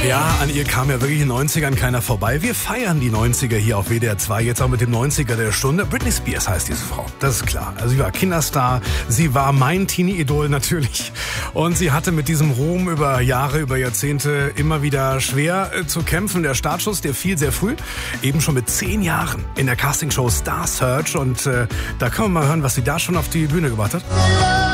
Ja, an ihr kam ja wirklich in den 90ern keiner vorbei. Wir feiern die 90er hier auf WDR 2, jetzt auch mit dem 90er der Stunde. Britney Spears heißt diese Frau, das ist klar. Also sie war Kinderstar, sie war mein Teenie-Idol natürlich. Und sie hatte mit diesem Ruhm über Jahre, über Jahrzehnte immer wieder schwer zu kämpfen. Der Startschuss, der fiel sehr früh, eben schon mit 10 Jahren in der Castingshow Star Search. Und da können wir mal hören, was sie da schon auf die Bühne gebracht hat.